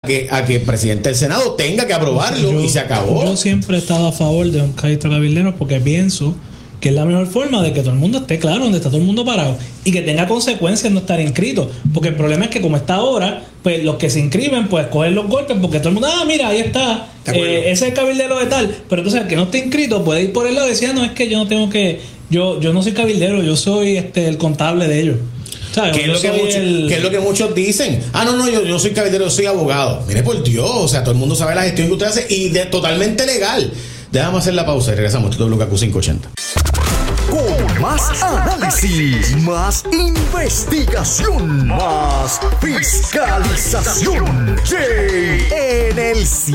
que el presidente del Senado tenga que aprobarlo y se acabó. Yo siempre he estado a favor de un registro cabildero porque pienso que es la mejor forma de que todo el mundo esté claro donde está todo el mundo parado y que tenga consecuencias no estar inscrito, porque el problema es que como está ahora, pues los que se inscriben pues cogen los golpes porque todo el mundo, mira, ahí está, ese es el cabildero de tal, pero entonces el que no esté inscrito puede ir por el lado y decir, no, es que yo no tengo que, yo no soy cabildero, yo soy el contable de ellos. ¿Qué es lo que muchos dicen? Yo soy cabildero, yo soy abogado. Mire, por Dios, o sea, todo el mundo sabe la gestión que usted hace y totalmente legal. Déjame hacer la pausa y regresamos. Esto es WKQ 580. Con más análisis, más investigación, más fiscalización. Jay en el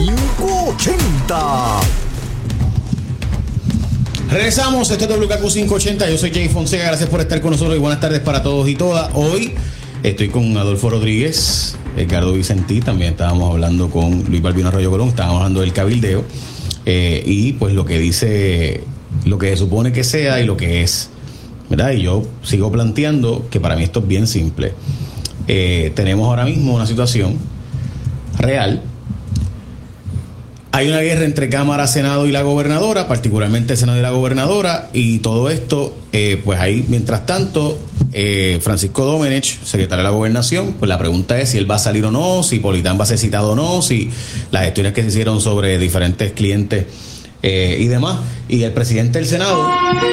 580. Regresamos, esto es WKQ 580. Yo soy Jay Fonseca, gracias por estar con nosotros y buenas tardes para todos y todas. Hoy estoy con Adolfo Rodríguez, Edgardo Vicentí, también estábamos hablando con Luis Balbino Arroyo Colón, estábamos hablando del cabildeo y pues lo que dice, lo que se supone que sea y lo que es, ¿verdad? Y yo sigo planteando que para mí esto es bien simple. Tenemos ahora mismo una situación real. Hay una guerra entre Cámara, Senado y la gobernadora, particularmente el Senado y la gobernadora, y todo esto, pues ahí, mientras tanto, Francisco Domenech, secretario de la Gobernación, pues la pregunta es si él va a salir o no, si Politán va a ser citado o no, si las gestiones que se hicieron sobre diferentes clientes y demás. Y el presidente del Senado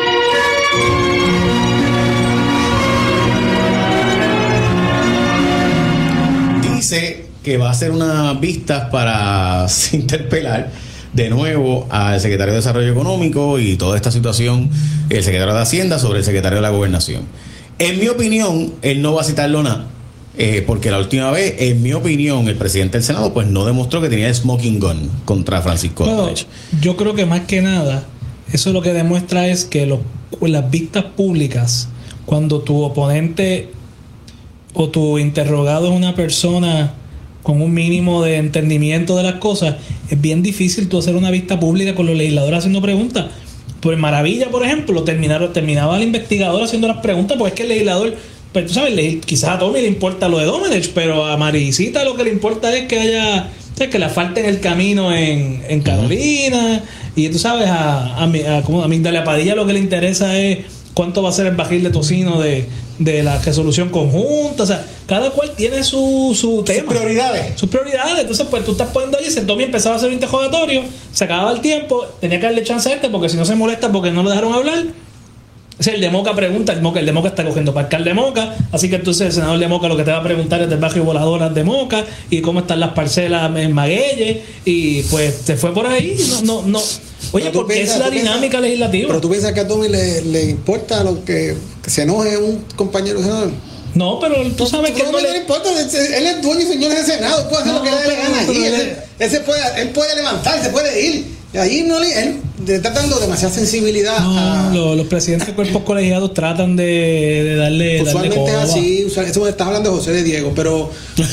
dice que va a hacer unas vistas para interpelar de nuevo al secretario de Desarrollo Económico y toda esta situación, el secretario de Hacienda sobre el secretario de la Gobernación. En mi opinión, él no va a citarlo nada, porque la última vez, en mi opinión, el presidente del Senado pues no demostró que tenía smoking gun contra Francisco Domenech. Yo creo que más que nada, eso lo que demuestra es que las vistas públicas, cuando tu oponente o tu interrogado es una persona con un mínimo de entendimiento de las cosas, es bien difícil tú hacer una vista pública con los legisladores haciendo preguntas. Por Maravilla, por ejemplo, terminaba el investigador haciendo las preguntas, porque es que el legislador, pues tú sabes, quizás a Tommy le importa lo de Domenech, pero a Maricita lo que le importa es que haya, que le falte en el camino en Carolina, y tú sabes, a Migdalia Padilla lo que le interesa es cuánto va a ser el barril de tocino de la resolución conjunta. O sea, cada cual tiene su tema, sus prioridades. Entonces pues tú estás poniendo ahí, Tommy empezaba a hacer un interrogatorio, se acababa el tiempo, tenía que darle chance a porque si no se molesta porque no lo dejaron hablar. O sea, el de Moca pregunta, el de Moca está cogiendo para alcalde de Moca, así que entonces el senador de Moca lo que te va a preguntar es del barrio Voladoras de Moca y cómo están las parcelas en Maguelle, y pues se fue por ahí. No. Oye, porque es la dinámica legislativa. Pero tú piensas que a Tommy le importa lo que se enoje un compañero senador. No, pero tú sabes que no le importa. Él es dueño y señor del Senado, puede hacer lo que le dé la gana allí. Él puede levantarse, puede ir. Y ahí él le está dando demasiada sensibilidad. Los presidentes de cuerpos colegiados tratan de darle. Usualmente es así. Eso estás hablando de José de Diego, pero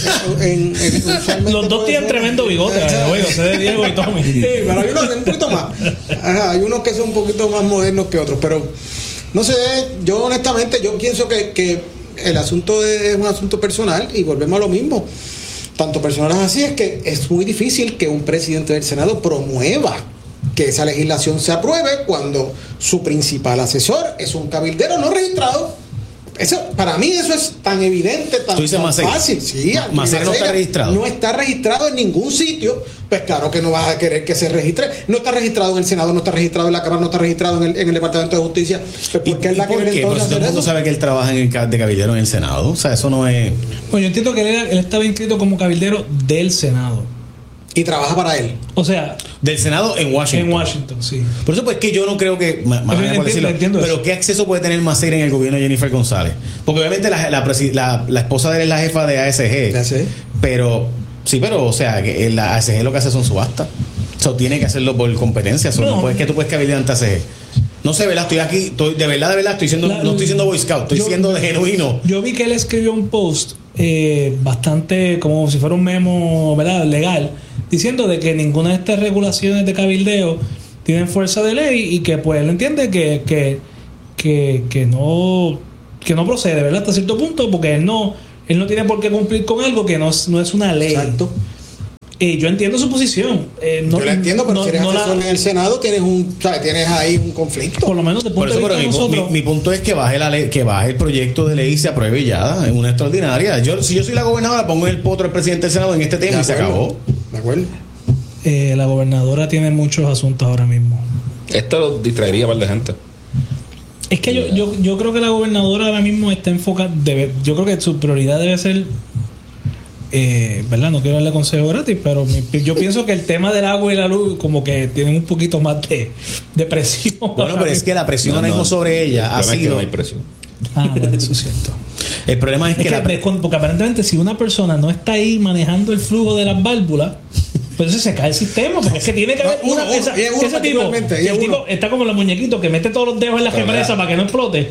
los dos tienen tremendo bigote, José de Diego y Tommy. Sí, pero hay unos un poquito más. Hay unos que son un poquito más modernos que otros, pero no sé. Yo honestamente pienso que el asunto es un asunto personal y volvemos a lo mismo. Tanto personal así es que es muy difícil que un presidente del Senado promueva que esa legislación se apruebe cuando su principal asesor es un cabildero no registrado. Eso, para mí eso es tan evidente, tan fácil. Sí, Macera no está registrado. No está registrado en ningún sitio. Pues claro que no vas a querer que se registre. No está registrado en el Senado, no está registrado en la Cámara, no está registrado en el Departamento de Justicia. Pues ¿por qué él va a querer entonces hacer eso? Todo el mundo sabe que él trabaja de cabildero en el Senado. O sea, eso no es... Pues yo entiendo que él estaba inscrito como cabildero del Senado. Y trabaja para él. O sea, del Senado en Washington. En Washington, sí. Por eso pues que yo no creo que entiendo pero ¿qué acceso puede tener Macera en el gobierno de Jennifer González? Porque obviamente la esposa de él es la jefa de ASG. Pero o sea, que la ASG lo que hace son subastas. Eso tiene que hacerlo por competencia. Eso no puedes que tú puedes cabildear ante ASG. No sé, ¿verdad? Estoy aquí, de verdad, estoy siendo, no estoy siendo Boy Scout, estoy siendo de genuino. Yo vi que él escribió un post bastante como si fuera un memo, ¿verdad?, legal, diciendo de que ninguna de estas regulaciones de cabildeo tienen fuerza de ley y que pues él entiende que no procede, ¿verdad?, hasta cierto punto, porque él no tiene por qué cumplir con algo que no es una ley. Exacto. Yo entiendo su posición. Yo la entiendo, pero si eres asesor en el Senado, tienes ahí un conflicto. Por lo menos de Por punto eso, de vista pero de nosotros. mi punto es que baje la ley, que baje el proyecto de ley y se apruebe ya en una extraordinaria. Si yo soy la gobernadora, pongo en el potro al presidente del Senado en este tema y se acabó. De acuerdo. La gobernadora tiene muchos asuntos ahora mismo. Esto lo distraería a par de gente. Es que yo creo que la gobernadora ahora mismo está enfocada. Yo creo que su prioridad debe ser. ¿Verdad? No quiero darle consejo gratis, pero yo pienso que el tema del agua y la luz como que tienen un poquito más de presión. Bueno, pero es que la presión ahora mismo sobre ella ha Es que sido. no hay presión. Bueno, eso es cierto. El problema es que Porque aparentemente si una persona no está ahí manejando el flujo de las válvulas, pues entonces se cae el sistema, porque es que tiene que haber ese tipo, el tipo está como los muñequitos que mete todos los dedos en la represa para que no explote.